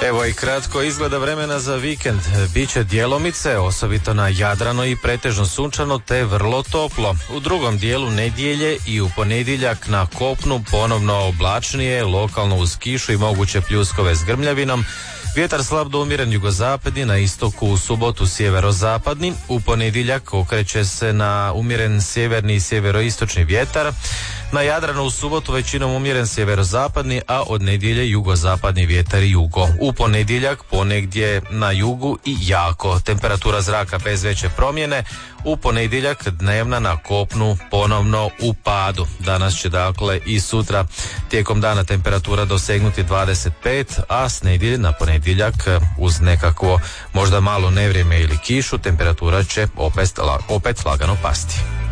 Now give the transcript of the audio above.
Evo i kratko izgleda vremena za vikend. Biće djelomice, osobito na Jadranu i pretežno sunčano te vrlo toplo. U drugom dijelu nedjelje i u ponedjeljak na kopnu ponovno oblačnije, lokalno uz kišu i moguće pljuskove s grmljavinom. Vjetar slab do umjeren jugozapadni, na istoku u subotu sjeverozapadni. U ponedjeljak okreće se na umjeren sjeverni i sjeveroistočni vjetar. Na Jadranu u subotu većinom umjeren sjeverozapadni, a od nedjelje jugozapadni vjetar i jugo. U ponedjeljak ponegdje na jugu i jako. Temperatura zraka bez veće promjene. U ponedjeljak dnevna na kopnu ponovno u padu. Danas će dakle i sutra tijekom dana temperatura dosegnuti 25, a s nedjelje na ponedjeljak uz nekakvo možda malo nevrijeme ili kišu temperatura će opet lagano pasti.